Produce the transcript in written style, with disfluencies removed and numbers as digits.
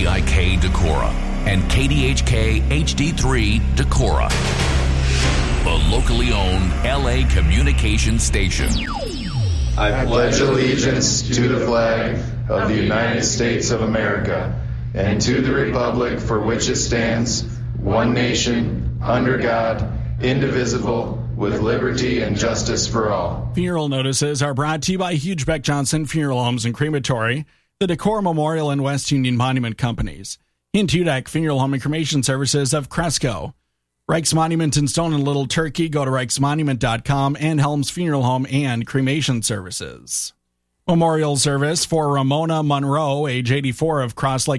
WVIK Decorah and KDHK HD3 Decorah, the locally owned LA communication station. I pledge allegiance to the flag of the United States of America and to the republic for which it stands, one nation, under God, indivisible, with liberty and justice for all. Funeral notices are brought to you by Hugebeck Johnson Funeral Homes and Crematory, the Decorah Memorial and West Union Monument Companies, Hintudak Funeral Home and Cremation Services of Cresco, Reich's Monument in Stone and Little Turkey. Go to reichsmonument.com, and Helms Funeral Home and Cremation Services. Memorial service for Ramona Monroe, age 84, of Cross Lake